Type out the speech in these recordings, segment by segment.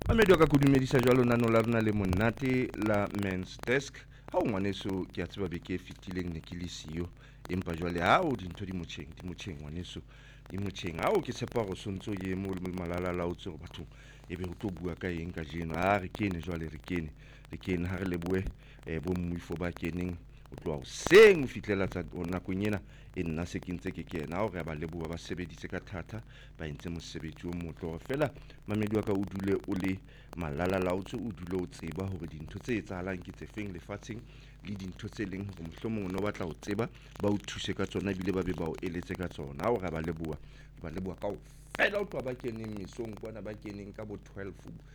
Mamedi wa ka kudumedisa jwalo nano la rona le monate la Men's Desk. Ha o ngwaneso ke a tseba beke e fetileng ne ke le siyo, empa jwale hao dintho di motjheng ngwaneso, di motjheng. Hao ke tshepa hore sontso ye mo le malala laotswe hore batho ebe ho tlo bua ka eng ka jeno. Re kene jwale, re kene ha re lebohe bo mmuifo ba keneng o tloha hoseng ho fihlela nakong ena e nna se ke ntse ke kena hore ba leboha ba sebeditse ka thata, ba entse mosebetsi o motle hore fela mamedi wa ka o dule o le malala laotswe, o dule o tseba hore dintho tse etsahalang ke tse feng lefatsheng, le dintho tse leng hore mohlomong o no batla ho tseba ba o thuse ka tsona ebile ba be ba o eletse ka tsona. Ha hore ba leboha ka fela o tloha ba keneng mesong kwana, ba keneng ka bo 12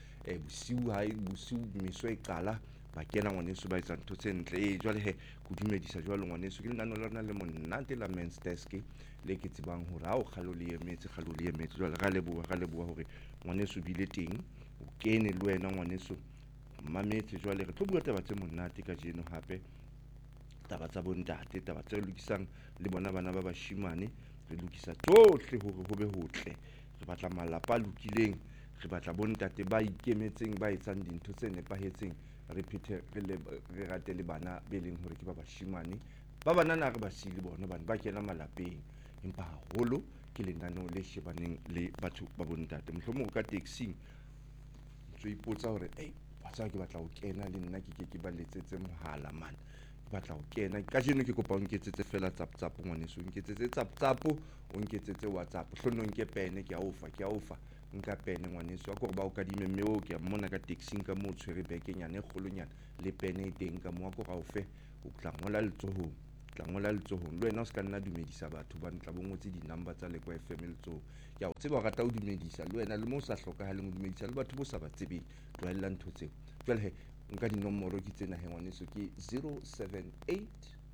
bosiu meso e qala ba kena ngwaneso ba etsa ntho tse ntle. Jwale ke dumedisa jwalo ngwaneso, ke lenano la rona le monate la Men's Desk le ke tsebang hore ha o kgalo le emetse jwale ra leboha hore ngwaneso bile teng o kene le wena ngwaneso mametse. Jwale re tlo bua taba tse monate ka jeno, hape taba tsa bontate, taba tse lokisang le bona bana ba bashimane. Re lokisa tsohle hore ho be hotle, re batla malapa a lokileng, re batla bontate ba ikemetseng, ba etsang dintho tse nepahetseng. Re phethe re rate le bana be leng hore ke ba bashimane, ba banana re ba sile bona bana ba kena malapeng, empa haholo ke lenaneo le shebaneng le batho ba bontate. Mohlomong ka taxing o ipotsa hore batsa ke batla ho kena le nna ke ba letsetse mohala man, ke batla ho kena ka jeno. Ke kopa o nketsetse fela tsap ngwaneso, o nketsetse tsap, o nketsetse WhatsApp, hlono nke pene, ke a o fa nka pene ngwaneso a kore ba o kadime mme o ke mona ka taxing ka mo tshwere bekenyana e kgolonyana le pene e teng ka mo a kore a o fe, o tla ngola letsohong, le wena o ska nna dumedisa batho ba ntla bo ngotse di-number tsa Lekwa FM letsohong. Ke a o tseba o rata ho dumedisa le wena, le mo sa hlokahaleng ho dumedisa le batho bo sa ba tsebeng, tlohella ntho tseo. Jwale nka dinomoro ke tsena ngwaneso, ke 078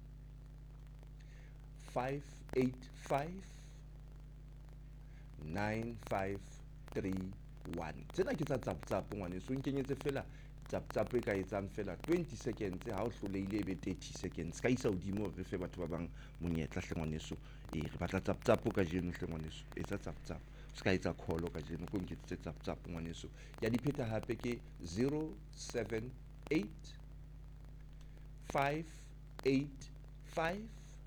585 9531. Tsena ke tsa tsap ngwaneso, o nkenyetse fela tsap e ka etsang fela 20 seconds, ha o hlolehile ebe 30 seconds ka isa hodimo re fe batho ba bang monyetla hle ngwaneso. Re batla tsap ka jeno hle ngwaneso, etsa tsap ska etsa call ka jeno, ko nketse tsap ngwaneso. Ya dipheta hape ke 078 585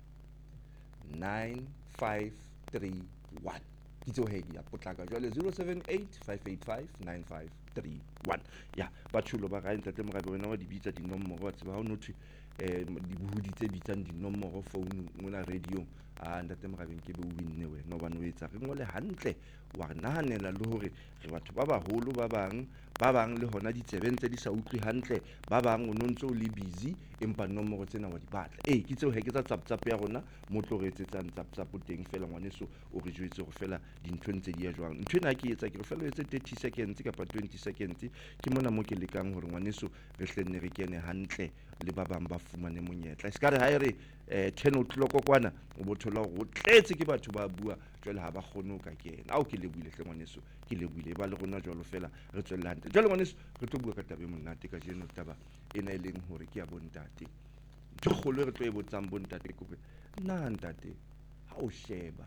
9531. ke tseo ya potlaka jwale 078 585 9531. ya bathulo ba gae ntate morabe wena wa di bitsa dinomoro, wa tseba ha o nothwe dibohodi tse bitsang dinomoro phone mona radio. Ntate morabeng ke be o winne wena hobane o etsa re ngole hantle, wa re nahanela le hore re batho ba baholo, ba bang le hona ditsebe ntse di sa utlwe hantle, ba bang o no ntse o le busy empa nomoro tsena wa di batla. Ke tseo ke tsa tsap ya rona mo tlo re etsetsang tsap teng fela ngwaneso, o re jwetse hore fela dintho ntse di ya jwang. Ntho ena ke etsa ke re fela o etse 30 seconds kapa 20 seconds, ke mona mo ke lekang hore ngwaneso re hlenne re kene hantle le ba bang ba fumane monyetla. Se ka re ha e re 10 o'clock kwana o bo thola hore o tletse ke batho ba bua, jwale ha ba kgone ho ka kena. Ke lebohile hle ngwaneso, ke lebohile ba le rona jwalo fela re tswella hantle. Jwale ngwaneso re tlo bua ka taba e monate ka jeno, taba ena e leng hore ke ya bontate. Ntho e kgolo re tlo e botsang bontate ke hore na ntate ha o sheba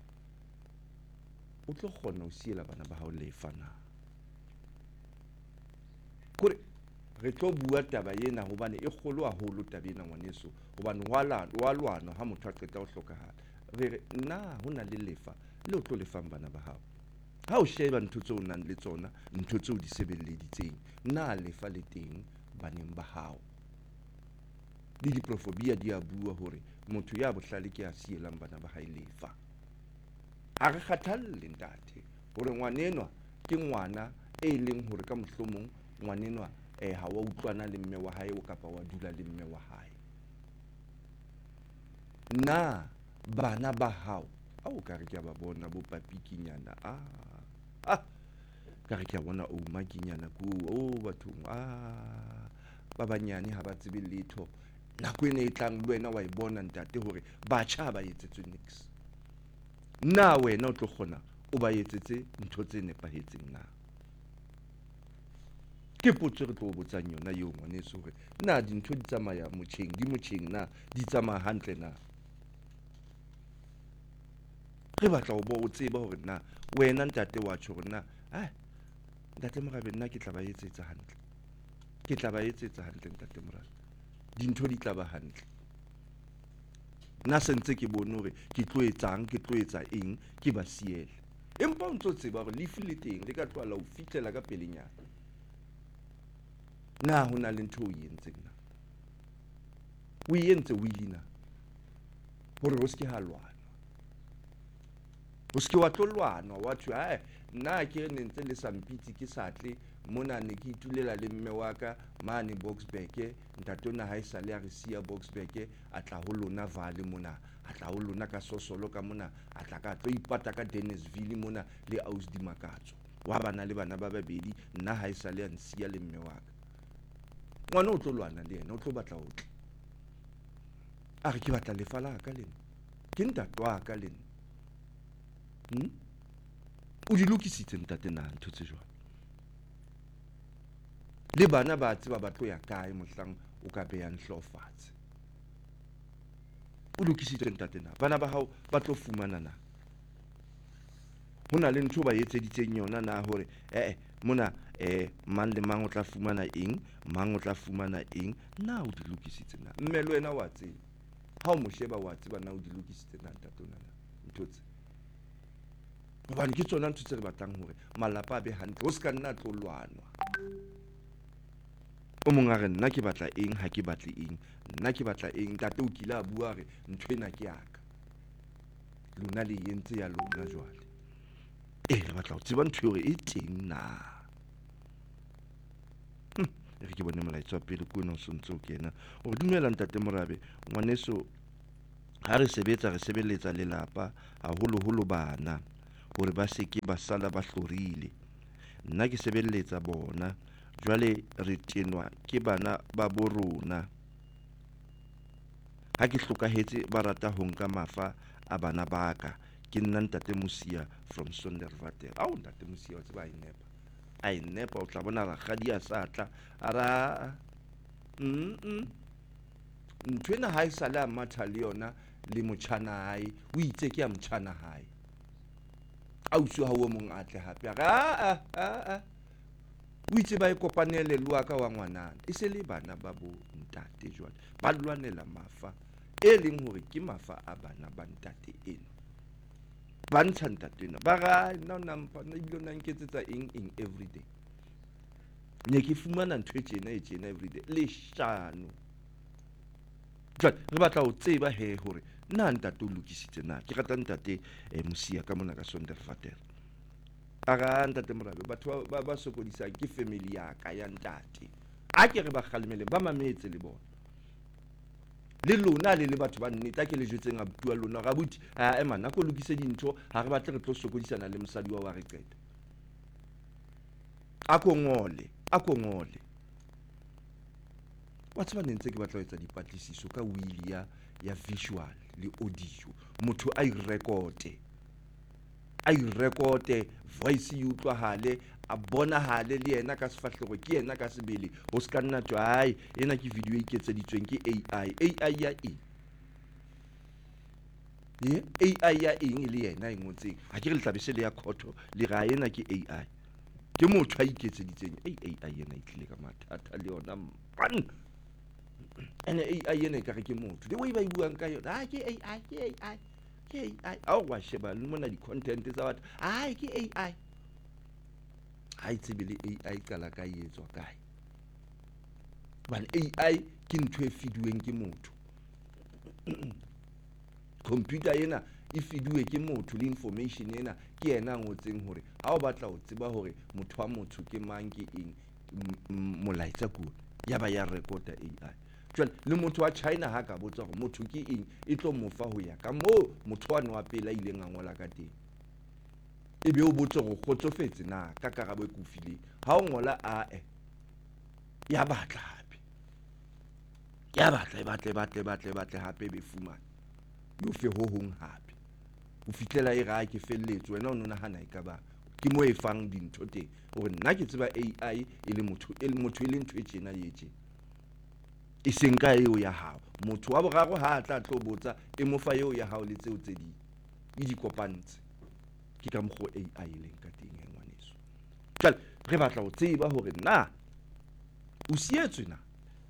o tlo kgona ho siela bana ba hao lefa na? Kore re tlo bua taba ena hobane e kgolo haholo taba ena ngwaneso, hobane wa lwana ha motho a qeta ho hlokahala. Re na ho na le lefa le o tlo lefang bana ba hao ha o sheba ntho tseo o nang le tsona, ntho tseo di sebeleditseng, na lefa le teng baneng ba hao. Le diprofobia di a bua hore motho ya bohlale ke a sielang bana ba hae lefa. Ha re kgathalle ntate hore ngwanenwa ke ngwana e leng hore ka mohlomong ngwanenwa ha wa utlwana le mme wa hae o kapa wa dula le mme wa hae. Na bana ba hao o ka re ke a ba bona bo papikinyana ka re ke a bona makinyana ko bathong ba banyane ha ba tsebe letho. Nako ena e tlang le wena wa e bona ntate hore batjha ba etsetswe nix. Na wena o tlo kgona o ba etsetse ntho tse nepahetseng na? Ke potso re tlo botsang yona eo ngwaneso, hore na dintho di tsamaya motjheng na, di tsamaya hantle na? Re batla ho o tseba hore na wena ntate wa tjho hore ntate Morabe nna ke tla ba etsetsa hantle, ke tla ba etsetsa hantle ntate Morabe, dintho di tla ba hantle. Nna sentse ke bone hore ke tlo etsa eng ke ba siele, empa o ntso tseba hore lefu le teng le ka tlohela ho fihlela ka pelenyana. Na ho na le ntho o entseng na, o entse o ile na hore o ske ha lwana, o ske wa tlo lwana wa thwe nna ke ne ntse le sampitsi ke satle mona ne ke itulela le mme wa ka mane Boksburg, ntatona ha esale a re siya Boksburg a tla ho lona Vale mona, a tla ho lona ka Sosolo ka mona, a tla ka tlo ipata ka Dennisville mona le Ausi Dimakatso, wa bana le bana ba babedi, nna ha esale a nsiya le mme wa ka. Ngwana o tlo lwana le yena, o tlo batla ho tla a re ke batla lefa la ka le nna, ke ntate wa ka le nna. O di lokisitse ntate na ntho tse jwalo, le bana ba tseba ba tlo ya kae mohlang o ka behang hlooho fatshe. O lokisitse ntate na, bana ba hao ba tlo fumana na, ho na le ntho ba etseditseng yona na hore mona mang le mang o tla fumana eng, mang o tla fumana eng, na o di lokisitse na? Mme le wena wa tseba, ha o mo sheba wa tseba na o di lokisitse na ntate ona na ntho tse, hobane ke tsona ntho tse re batlang hore malapa a be hantle, ho ska nna tlo lwanwa. O mong a re nna ke batla eng, ha ke batle eng, nna ke batla eng, ntate o kile a bua re ntho ena ke yaka, lona le entse ya lona jwale. Re batla ho tseba ntho hore e teng na. Re ke bone molaetsa wa pele ko no sontso ke yena o dumela ntate Morabe, ngwaneso ha re sebetsa re sebeletsa lelapa haholo bana hore ba seke ba sala ba hlorile. Nna ke sebeletsa bona, jwale re tenwa ke bana ba bo rona. Ha ke hlokahetse ba rata ho nka mafa a bana ba ka. Ke nna ntate Mosia from Sonderwater. Ao ntate Mosia wa tseba a nepa o tla bona rakgadi a sa tla a ra ntwena ha e sale a matha le yona le motjhana hae, o itse ke ya motjhana hae, ausi ha o mong a tle hape a o itse ba e kopanele le wa ka wa ngwanana, e se le bana ba bo ntate jwale ba lwanela mafa e leng hore ke mafa a bana ba ntate eno, ba ntsha ntate ena ba ga nna o nampa nna ebile o na nketsetsa eng everyday, ne ke fumana ntho e tjena everyday leshano. Jwale re batla ho tseba he hore nna ntate o lokisitse na. Ke rata ntate Mosia ka mona ka Sonderwater. A ga ntate Morabe batho ba sokodisang ke family ya ka ya ntate, a ke re ba kgalemele ba mametse le bona, le lona le batho ba nnete, ke le jetseng a bua lona ga buti mana ko lokise dintho, ha re batle re tlo sokodisana le mosadi wa re qeta. A ko ngole wa tseba ne ntse ke batla ho etsa dipatlisiso ka will ya visual le audio, motho a irekote voice e utlwahale, a bonahale le yena ka sefahlego, ke yena ka sebele, ho ska nna tjwa hai ena ke video e iketseditsweng ke AI ya eng, AI ya eng le yena e ngotseng, ha ke re le tlabese le ya khotho le ga ena ke AI, ke motho a iketseditseng. AI yena e tlile ka mathata le yona man, ene AI yena e ka re ke motho le o ba buang ka yona, ke AI ao wa sheba le mona di-content tsa batho, ke AI ha e tsebe le AI kala ka etswa kae, hobane AI ke ntho e fiduweng ke motho. Computer ena e fiduwe ke motho le information ena ke yena ngotseng hore ha o batla ho tseba hore motho wa motho ke mang ke eng, molaetsa kuo ya ba ya rekota AI. Jwale le motho wa China ha ka botsa hore motho ke eng, e tlo mofa ho ya ka moo motho wane wa pele a ileng a ngola ka teng, ebe o botsa hore kgotsofetse na ka karabo e kufileng, ha o ngola ya batla hape, ya batla hape be fumana yo fe ho hong hape, o fitlela e ra ke felletse, wena o nahana e ka ba ke mo e fang dintho teng, hore nna ke tseba AI e le motho e le ntho e tjena ye tjena, e seng ka eo ya hao. Motho wa boraro ha tla tlo botsa e mo fa eo ya hao le tseo tse ding e di kopantse, ke ka mokgo AI leng ka teng ngwaneso. Jwale re batla ho tseba hore na o sietswe na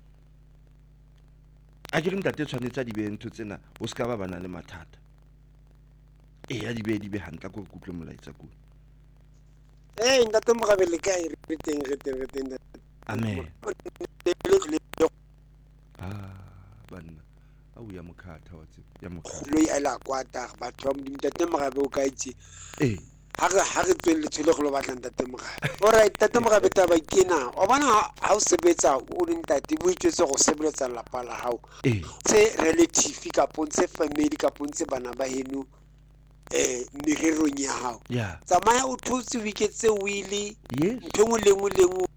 a ke re ntate tshwanetse a di be ntho tsena o ska ba bana le mathata ya di be hantle ko kutlwe molaetsa ko ntate Mogabele ka re teng amen banna a o ya mokhatha wa tseba ya mokhatha lo ya la kwata batho ba modimo ntate Mogabe o ka itse ha re tswelle tshole go lo batla ntate Mogabe alright ntate Mogabe taba kena o bona ha o sebetsa o le ntate bo itse go sebeletsa lapa la hao tse relative ka pontse family ka pontse bana ba heno mererong ya hao tsamaya o thotse weekend tse wili ntho ngwe le ngwe